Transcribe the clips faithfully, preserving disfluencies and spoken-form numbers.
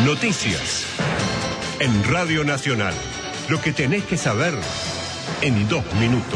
Noticias. En Radio Nacional. Lo que tenés que saber en dos minutos.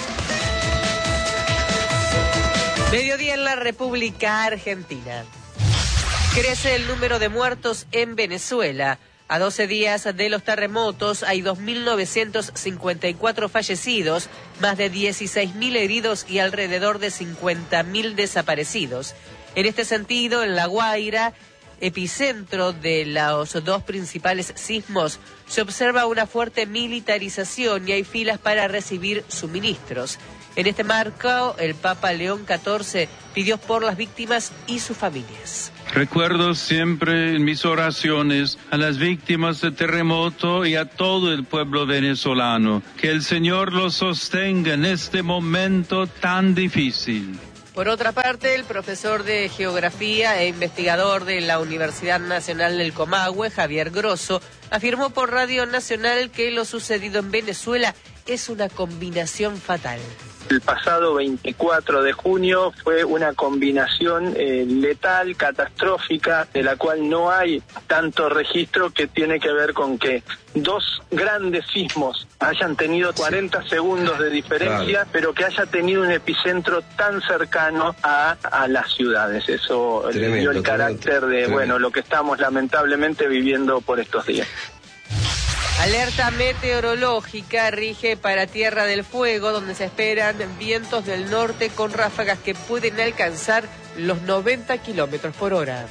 Mediodía en la República Argentina. Crece el número de muertos en Venezuela. A doce días de los terremotos hay dos mil novecientos cincuenta y cuatro fallecidos, más de dieciséis mil heridos y alrededor de cincuenta mil desaparecidos. En este sentido, en La Guaira, epicentro de los dos principales sismos, se observa una fuerte militarización y hay filas para recibir suministros. En este marco, el Papa León catorce pidió por las víctimas y sus familias. Recuerdo siempre en mis oraciones a las víctimas del terremoto y a todo el pueblo venezolano. Que el Señor los sostenga en este momento tan difícil. Por otra parte, el profesor de Geografía e investigador de la Universidad Nacional del Comahue, Javier Grosso, afirmó por Radio Nacional que lo sucedido en Venezuela es una combinación fatal. El pasado veinticuatro de junio fue una combinación eh, letal, catastrófica, de la cual no hay tanto registro, que tiene que ver con que dos grandes sismos hayan tenido cuarenta segundos de diferencia, claro, pero que haya tenido un epicentro tan cercano a, a las ciudades. Eso le dio el carácter de, tremendo. bueno, lo que estamos lamentablemente viviendo por estos días. Alerta meteorológica rige para Tierra del Fuego, donde se esperan vientos del norte con ráfagas que pueden alcanzar los noventa kilómetros por hora.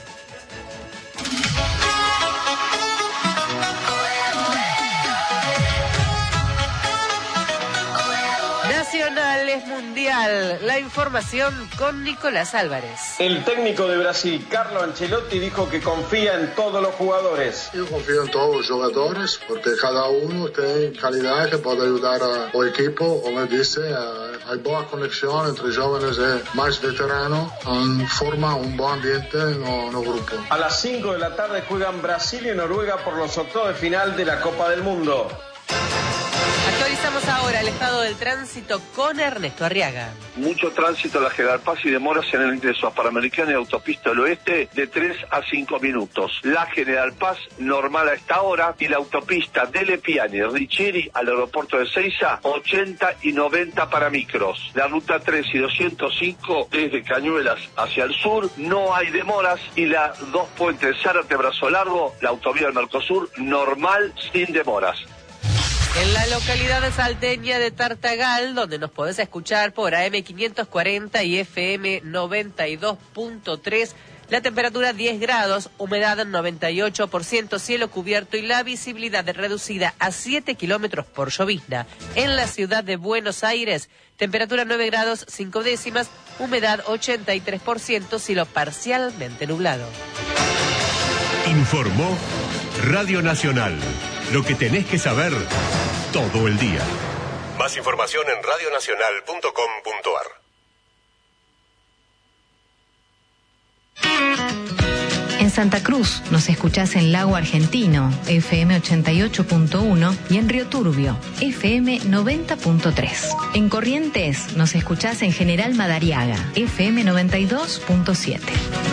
Nacional es mundial. La información con Nicolás Álvarez. El técnico de Brasil, Carlo Ancelotti, dijo que confía en todos los jugadores. Yo confío en todos los jugadores, porque cada uno tiene calidad que puede ayudar al equipo. Como dice, hay buena conexión entre jóvenes y más veteranos, forma un buen ambiente en el grupo. A las cinco de la tarde juegan Brasil y Noruega por los octavos de final de la Copa del Mundo. Actualizamos ahora el estado del tránsito con Ernesto Arriaga. Mucho tránsito a la General Paz y demoras en el ingreso a Panamericana y Autopista del Oeste de tres a cinco minutos. La General Paz normal a esta hora y la autopista de Lepiani, Richieri al aeropuerto de Seiza, ochenta y noventa para micros. La ruta tres y doscientos cinco desde Cañuelas hacia el sur no hay demoras y la dos Puentes Zárate Brazo Largo, la autovía del Mercosur normal sin demoras. En la localidad de salteña de Tartagal, donde nos podés escuchar por A M quinientos cuarenta y F M noventa y dos punto tres, la temperatura diez grados, humedad noventa y ocho por ciento, cielo cubierto y la visibilidad reducida a siete kilómetros por llovizna. En la ciudad de Buenos Aires, temperatura nueve grados cinco décimas, humedad ochenta y tres por ciento, cielo parcialmente nublado. Informó Radio Nacional. Lo que tenés que saber todo el día. Más información en radio nacional punto com punto a r. En Santa Cruz nos escuchás en Lago Argentino, F M ochenta y ocho punto uno, y en Río Turbio, F M noventa punto tres. En Corrientes nos escuchás en General Madariaga, F M noventa y dos punto siete.